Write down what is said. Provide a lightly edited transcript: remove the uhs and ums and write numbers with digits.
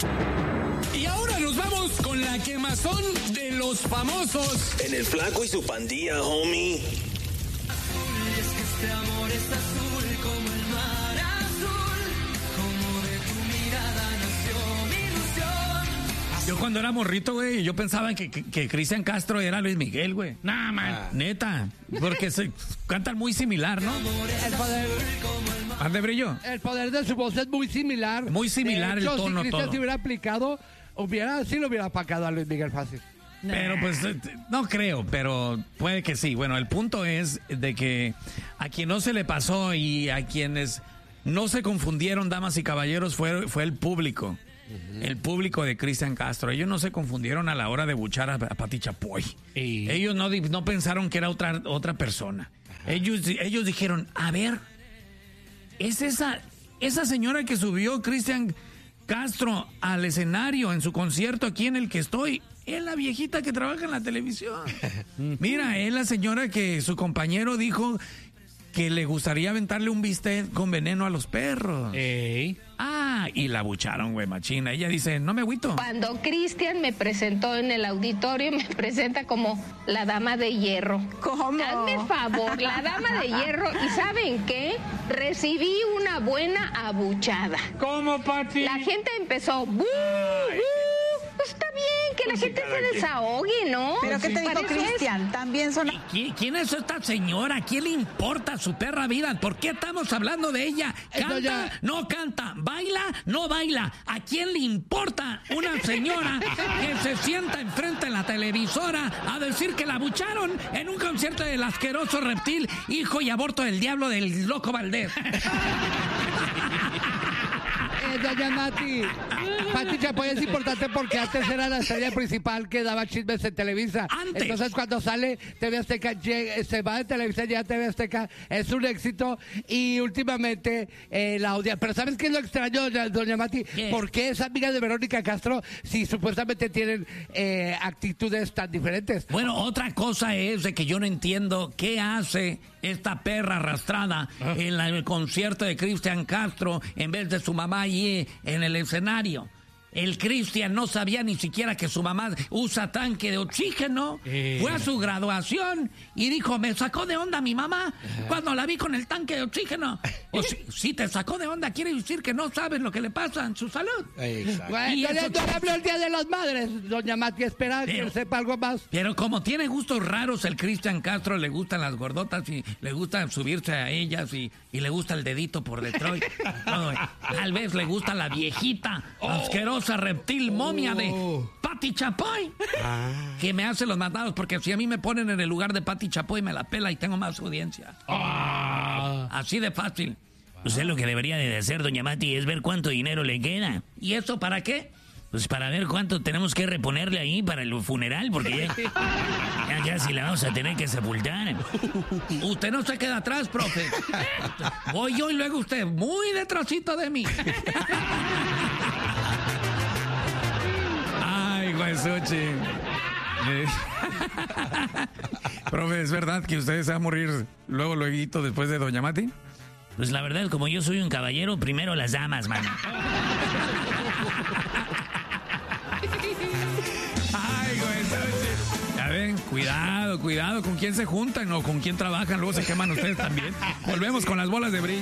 Y ahora nos vamos con la quemazón de los famosos. En el Flaco y su pandilla, homie. Azul, es que este amor es azul como el mar azul, como de tu mirada nació mi ilusión. Yo cuando era morrito, güey, yo pensaba que Cristian Castro era Luis Miguel, güey. Nah, man, neta. Porque se cantan muy similar, ¿no? El poder, ¿Ande, Brillo? el poder de su voz es muy similar. Muy similar De hecho, el tono, si Cristian todo. se hubiera aplicado, sí lo hubiera apacado a Luis Miguel fácil. Pero pues no creo, pero puede que sí. Bueno, el punto es de que a quien no se le pasó y a quienes no se confundieron, damas y caballeros, fue el público. El público de Cristian Castro. Ellos no se confundieron a la hora de buchar a Pati Chapoy. Ellos no pensaron que era otra persona. Ellos dijeron, a ver, es esa señora que subió Cristian Castro al escenario en su concierto aquí en el que estoy. Es la viejita que trabaja en la televisión. Mira, es la señora que su compañero dijo que le gustaría aventarle un bistec con veneno a los perros. Y la bucharon, güey, machina. Ella dice, no me agüito. Cuando Cristian me presentó en el auditorio, me presenta como la dama de hierro. ¿Cómo? Hazme favor, la dama de hierro. ¿Y saben qué? Recibí una buena abuchada. ¿Cómo, Pati? La gente empezó, ¡bú! Pues está bien que la gente se desahogue, ¿no? ¿Pero qué te dijo Para eso es. Cristian? También son... ¿Quién es esta señora? ¿Quién le importa su perra vida? ¿Por qué estamos hablando de ella? ¿Canta? No canta. ¿Baila? No baila. ¿A quién le importa una señora que se sienta enfrente de la televisora a decir que la bucharon en un concierto del asqueroso reptil, hijo y aborto del diablo del loco Valdés? Doña Mati, Pati Chapoy es importante porque antes era la estrella principal que daba chismes en Televisa. Antes. Entonces cuando sale TV Azteca, se va de Televisa ya a TV Azteca, es un éxito y últimamente la audiencia. Pero ¿sabes qué es lo extraño, doña Mati? ¿Qué? ¿Por qué es amiga de Verónica Castro si supuestamente tienen actitudes tan diferentes? Bueno, otra cosa es de que yo no entiendo qué hace esta perra arrastrada en el concierto de Cristian Castro en vez de su mamá allí en el escenario. El Cristian no sabía ni siquiera que su mamá usa tanque de oxígeno. Fue a su graduación y dijo, me sacó de onda mi mamá cuando la vi con el tanque de oxígeno. O si te sacó de onda, quiere decir que no sabes lo que le pasa en su salud. Bueno, Y no eso- le habló el Día de las Madres, doña Mati, espera que sepa algo más. Pero como tiene gustos raros el Cristian Castro, le gustan las gordotas y le gusta subirse a ellas y le gusta el dedito por detrás. No, tal vez le gusta la viejita, asquerosa reptil momia de Pati Chapoy, que me hace los mandados, porque si a mí me ponen en el lugar de Pati Chapoy me la pela y tengo más audiencia. Así de fácil. Usted lo que debería de hacer, doña Mati, es ver cuánto dinero le queda. ¿Y eso para qué? Pues para ver cuánto tenemos que reponerle ahí para el funeral, porque ya casi la vamos a tener que sepultar. Usted no se queda atrás, profe. Voy yo y luego usted, muy detrásito de mí. Ay, Guaysuchi. Profe, ¿es verdad que usted se va a morir luego después de doña Mati? Pues la verdad, como yo soy un caballero, primero las damas, mano. Ay, Guaysuchi. Ya ven, cuidado con quién se juntan o con quién trabajan, luego se queman ustedes también. Volvemos con las bolas de brillo.